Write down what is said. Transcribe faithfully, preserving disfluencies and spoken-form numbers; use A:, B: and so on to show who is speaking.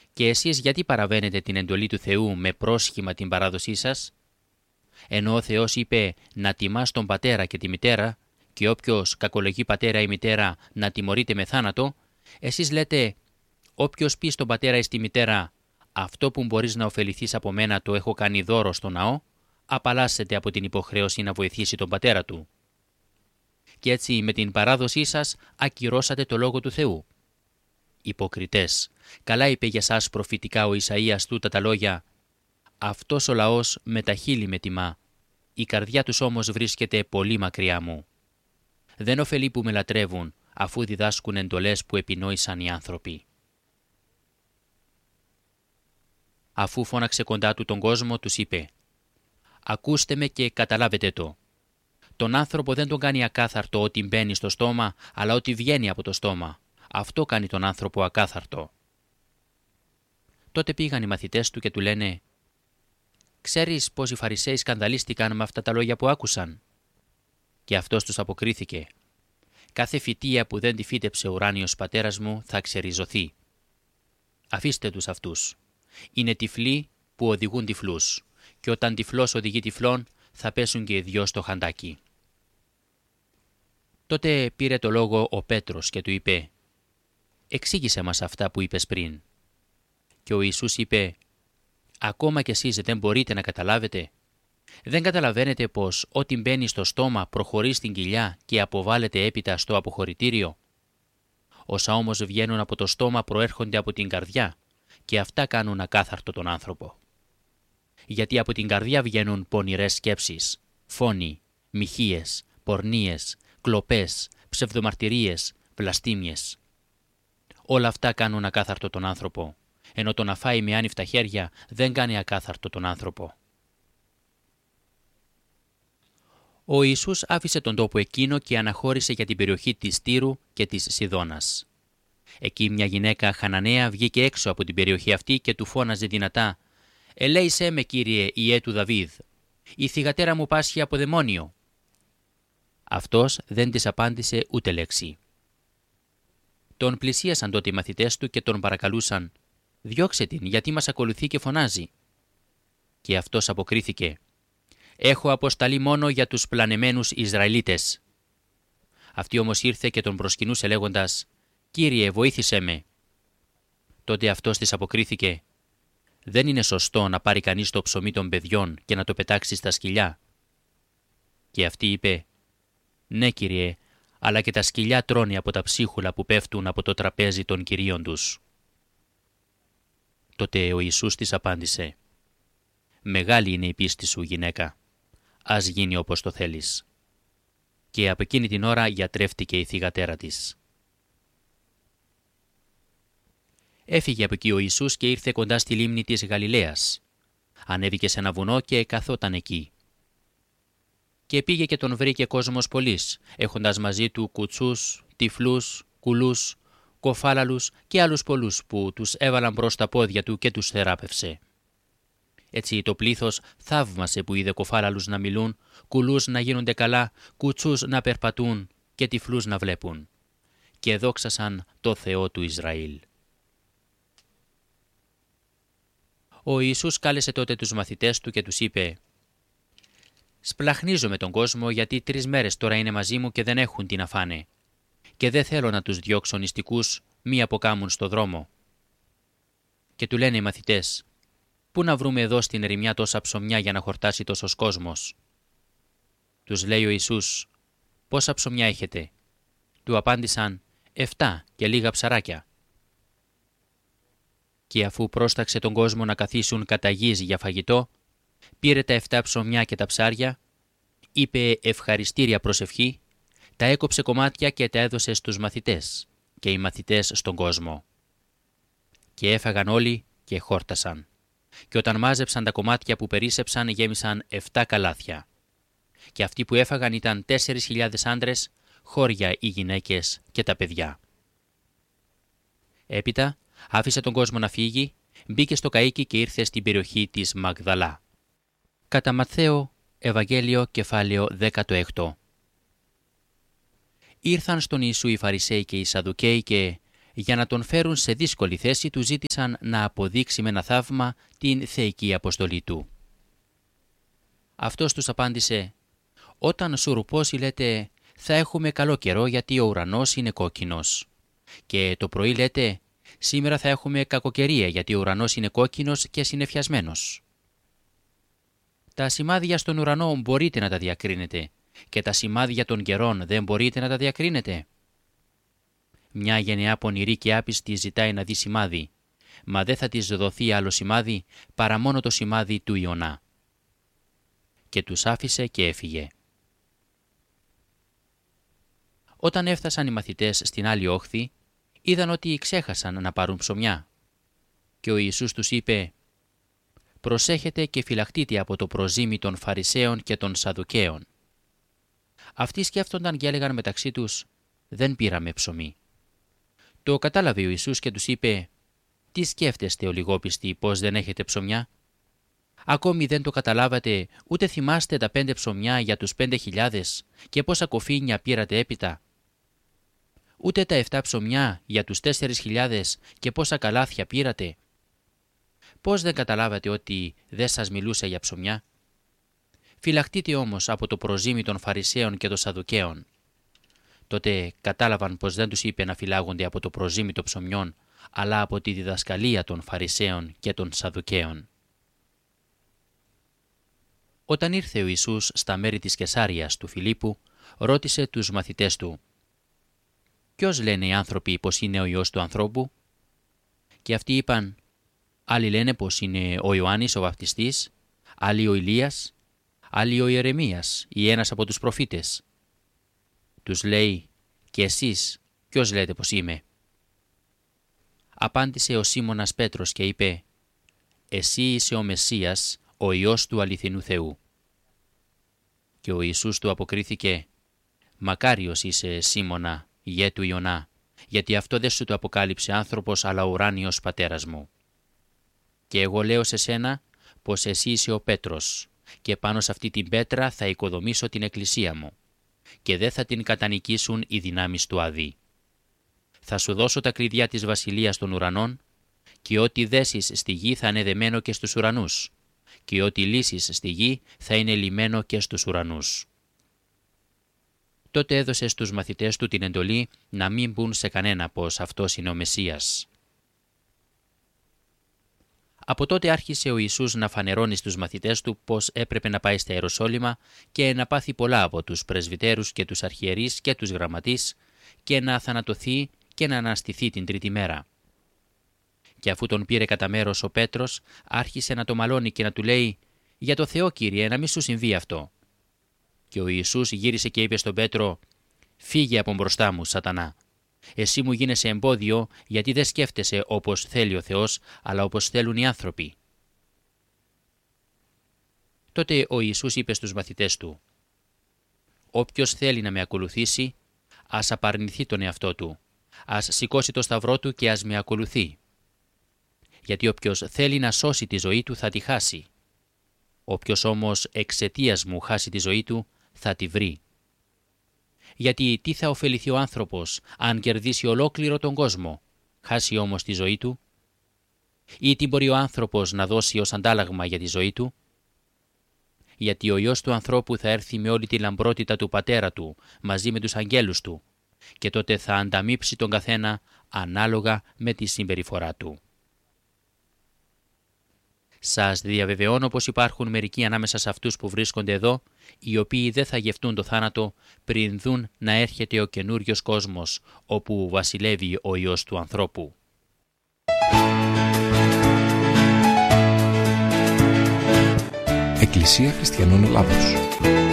A: Και εσείς γιατί παραβαίνετε την εντολή του Θεού με πρόσχημα την παράδοσή σας? Ενώ ο Θεός είπε να τιμάς τον πατέρα και τη μητέρα, και όποιος κακολογεί πατέρα ή μητέρα να τιμωρείται με θάνατο, εσείς λέτε όποιος πει στον πατέρα ή στη μητέρα «αυτό που μπορείς να ωφεληθείς από μένα το έχω κάνει δώρο στο ναό», απαλλάσσεται από την υποχρέωση να βοηθήσει τον πατέρα του. Και έτσι με την παράδοσή σας ακυρώσατε το λόγο του Θεού. Υποκριτές, καλά είπε για σας προφητικά ο Ισαΐας τούτα τα λόγια «Αυτός ο λαός με τα χείλη με τιμά, η καρδιά τους όμως βρίσκεται πολύ μακριά μου. Δεν ωφελεί που με λατρεύουν, αφού διδάσκουν εντολές που επινόησαν οι άνθρωποι». Αφού φώναξε κοντά του τον κόσμο, τους είπε «Ακούστε με και καταλάβετε το. Τον άνθρωπο δεν τον κάνει ακάθαρτο ό,τι μπαίνει στο στόμα, αλλά ό,τι βγαίνει από το στόμα. Αυτό κάνει τον άνθρωπο ακάθαρτο». Τότε πήγαν οι μαθητές του και του λένε «Ξέρεις πως οι Φαρισαίοι σκανδαλίστηκαν με αυτά τα λόγια που άκουσαν?» Και αυτός τους αποκρίθηκε «Κάθε φυτεία που δεν τη φύτεψε ο ουράνιος πατέρας μου θα ξεριζωθεί. Αφήστε τους αυτούς. Είναι τυφλοί που οδηγούν τυφλούς, και όταν τυφλός οδηγεί τυφλών θα πέσουν και οι δυο στο χαντάκι». Τότε πήρε το λόγο ο Πέτρος και του είπε «Εξήγησε μας αυτά που είπες πριν». Και ο Ιησούς είπε «Ακόμα κι εσείς δεν μπορείτε να καταλάβετε? Δεν καταλαβαίνετε πως ό,τι μπαίνει στο στόμα προχωρεί στην κοιλιά και αποβάλλεται έπειτα στο αποχωρητήριο? Όσα όμως βγαίνουν από το στόμα προέρχονται από την καρδιά, και αυτά κάνουν ακάθαρτο τον άνθρωπο. Γιατί από την καρδιά βγαίνουν πονηρές σκέψεις, φόνοι, μοιχείες, πορνίες, κλοπές, ψευδομαρτυρίες, βλαστήμιες. Όλα αυτά κάνουν ακάθαρτο τον άνθρωπο, ενώ το να φάει με άνυφτα χέρια δεν κάνει ακάθαρτο τον άνθρωπο. Ο Ιησούς άφησε τον τόπο εκείνο και αναχώρησε για την περιοχή της Τύρου και της Σιδώνας. Εκεί μια γυναίκα Χαναναία βγήκε έξω από την περιοχή αυτή και του φώναζε δυνατά «Ελέησέ με, Κύριε, Ιε του Δαβίδ, η θυγατέρα μου πάσχει από δαιμόνιο». Αυτός δεν της απάντησε ούτε λέξη. Τον πλησίασαν τότε οι μαθητές του και τον παρακαλούσαν «Διώξε την, γιατί μας ακολουθεί και φωνάζει». Και αυτός αποκρίθηκε «Έχω αποσταλεί μόνο για τους πλανεμένους Ισραηλίτες». Αυτή όμως ήρθε και τον προσκυνούσε λέγοντας «Κύριε, βοήθησέ με». Τότε αυτός της αποκρίθηκε «Δεν είναι σωστό να πάρει κανείς το ψωμί των παιδιών και να το πετάξει στα σκυλιά». Και αυτή είπε «Ναι, Κύριε, αλλά και τα σκυλιά τρώνε από τα ψίχουλα που πέφτουν από το τραπέζι των κυρίων τους». Τότε ο Ιησούς της απάντησε «Μεγάλη είναι η πίστη σου, γυναίκα. Ας γίνει όπως το θέλεις». Και από εκείνη την ώρα γιατρεύτηκε η θυγατέρα της. Έφυγε από εκεί ο Ιησούς και ήρθε κοντά στη λίμνη της Γαλιλαίας. Ανέβηκε σε ένα βουνό και καθόταν εκεί. Και πήγε και τον βρήκε κόσμος πολλής, έχοντας μαζί του κουτσούς, τυφλούς, κουλούς, κοφάλαλους και άλλους πολλούς που τους έβαλαν μπρος τα πόδια του και τους θεράπευσε. Έτσι το πλήθος θαύμασε που είδε κοφάλαλους να μιλούν, κουλούς να γίνονται καλά, κουτσούς να περπατούν και τυφλούς να βλέπουν. Και δόξασαν το Θεό του Ισραήλ. Ο Ιησούς κάλεσε τότε τους μαθητές του και τους είπε «Σπλαχνίζω με τον κόσμο γιατί τρεις μέρες τώρα είναι μαζί μου και δεν έχουν τι να φάνε. Και δεν θέλω να τους διώξω νηστικούς, μη αποκάμουν στο δρόμο». Και του λένε οι μαθητές «Πού να βρούμε εδώ στην ερημιά τόσα ψωμιά για να χορτάσει τόσος κόσμος?» Τους λέει ο Ιησούς «Πόσα ψωμιά έχετε?» Του απάντησαν «Εφτά και λίγα ψαράκια». Και αφού πρόσταξε τον κόσμο να καθίσουν κατά γης για φαγητό, πήρε τα εφτά ψωμιά και τα ψάρια, είπε ευχαριστήρια προσευχή, τα έκοψε κομμάτια και τα έδωσε στους μαθητές και οι μαθητές στον κόσμο. Και έφαγαν όλοι και χόρτασαν. Και όταν μάζεψαν τα κομμάτια που περίσσεψαν γέμισαν εφτά καλάθια. Και αυτοί που έφαγαν ήταν τέσσερις χιλιάδες άντρες, χώρια οι γυναίκες και τα παιδιά. Έπειτα άφησε τον κόσμο να φύγει, μπήκε στο καΐκι και ήρθε στην περιοχή της Μαγδαλά. Κατά Ματθαίο, Ευαγγέλιο, κεφάλαιο δεκαέξι. Ήρθαν στον Ιησού οι Φαρισαίοι και οι Σαδουκαίοι και, Για να τον φέρουν σε δύσκολη θέση, του ζήτησαν να αποδείξει με ένα θαύμα την θεϊκή αποστολή του. Αυτός τους απάντησε: «Όταν σουρουπώσει λέτε θα έχουμε καλό καιρό γιατί ο ουρανός είναι κόκκινος. Και το πρωί λέτε σήμερα θα έχουμε κακοκαιρία γιατί ο ουρανός είναι κόκκινος και συννεφιασμένος. Τα σημάδια στον ουρανό μπορείτε να τα διακρίνετε και τα σημάδια των καιρών δεν μπορείτε να τα διακρίνετε. Μια γενεά πονηρή και άπιστη ζητάει να δει σημάδι, μα δεν θα της δοθεί άλλο σημάδι παρά μόνο το σημάδι του Ιωνά». Και τους άφησε και έφυγε. Όταν έφτασαν οι μαθητές στην άλλη όχθη, είδαν ότι ξέχασαν να πάρουν ψωμιά. Και ο Ιησούς τους είπε: «Προσέχετε και φυλαχτείτε από το προζύμι των Φαρισαίων και των Σαδουκαίων». Αυτοί σκέφτονταν και έλεγαν μεταξύ τους: «Δεν πήραμε ψωμί». Το κατάλαβε ο Ιησούς και τους είπε: «Τι σκέφτεστε ολιγόπιστοι πως δεν έχετε ψωμιά? Ακόμη δεν το καταλάβατε, ούτε θυμάστε τα πέντε ψωμιά για τους πέντε χιλιάδες και πόσα κοφίνια πήρατε έπειτα? Ούτε τα εφτά ψωμιά για τους τέσσερις χιλιάδες και πόσα καλάθια πήρατε? Πώς δεν καταλάβατε ότι δεν σας μιλούσε για ψωμιά? Φυλαχτείτε όμως από το προζύμι των Φαρισαίων και των Σαδουκαίων». Τότε κατάλαβαν πως δεν τους είπε να φυλάγονται από το προζύμι των ψωμιών, αλλά από τη διδασκαλία των Φαρισαίων και των Σαδουκαίων. Όταν ήρθε ο Ιησούς στα μέρη της Κεσάριας του Φιλίππου, ρώτησε τους μαθητές του: «Ποιος λένε οι άνθρωποι πως είναι ο Υιός του ανθρώπου?» Και αυτοί είπαν: «Άλλοι λένε πως είναι ο Ιωάννης ο Βαπτιστής, άλλοι ο Ηλίας, άλλοι ο Ιερεμίας ή ένας από τους προφήτες». Τους λέει: «Και εσείς ποιος λέτε πως είμαι?» Απάντησε ο Σίμωνας Πέτρος και είπε: «Εσύ είσαι ο Μεσσίας, ο Υιός του αληθινού Θεού». Και ο Ιησούς του αποκρίθηκε: «Μακάριος είσαι, Σίμωνα, γέ του Ιωνά, γιατί αυτό δεν σου το αποκάλυψε άνθρωπος, αλλά ο ουράνιος πατέρας μου. Και εγώ λέω σε σένα πως εσύ είσαι ο Πέτρος, και πάνω σε αυτή την πέτρα θα οικοδομήσω την εκκλησία μου, και δεν θα την κατανικήσουν οι δυνάμεις του Αδί. Θα σου δώσω τα κλειδιά της βασιλείας των ουρανών, και ό,τι δέσεις στη γη θα είναι δεμένο και στους ουρανούς, και ό,τι λύσεις στη γη θα είναι λυμένο και στους ουρανούς». Τότε έδωσε στους μαθητές του την εντολή να μην πουν σε κανένα πως αυτός είναι ο Μεσσίας. Από τότε άρχισε ο Ιησούς να φανερώνει στους μαθητές του πως έπρεπε να πάει στα Ιεροσόλυμα και να πάθει πολλά από τους πρεσβυτέρους και τους αρχιερείς και τους γραμματείς και να θανατωθεί και να αναστηθεί την τρίτη μέρα. Και αφού τον πήρε κατά μέρος ο Πέτρος, άρχισε να το μαλώνει και να του λέει: «Για το Θεό, Κύριε, να μη σου συμβεί αυτό». Και ο Ιησούς γύρισε και είπε στον Πέτρο: «Φύγε από μπροστά μου, Σατανά. Εσύ μου γίνεσαι εμπόδιο, γιατί δεν σκέφτεσαι όπως θέλει ο Θεός, αλλά όπως θέλουν οι άνθρωποι». Τότε ο Ιησούς είπε στους μαθητές του: «Όποιος θέλει να με ακολουθήσει, ας απαρνηθεί τον εαυτό του, ας σηκώσει το σταυρό του και ας με ακολουθεί. Γιατί όποιος θέλει να σώσει τη ζωή του θα τη χάσει. Όποιος όμως εξαιτίας μου χάσει τη ζωή του θα τη βρει. Γιατί τι θα ωφεληθεί ο άνθρωπος αν κερδίσει ολόκληρο τον κόσμο, χάσει όμως τη ζωή του? Ή τι μπορεί ο άνθρωπος να δώσει ως αντάλλαγμα για τη ζωή του? Γιατί ο Υιός του ανθρώπου θα έρθει με όλη τη λαμπρότητα του Πατέρα του μαζί με τους αγγέλους του, και τότε θα ανταμείψει τον καθένα ανάλογα με τη συμπεριφορά του». Σας διαβεβαιώνω πως υπάρχουν μερικοί ανάμεσα σε αυτούς που βρίσκονται εδώ, οι οποίοι δεν θα γευτούν το θάνατο πριν δουν να έρχεται ο καινούριος κόσμος, όπου βασιλεύει ο Υιός του ανθρώπου.
B: Εκκλησία Χριστιανών Ελλάδος.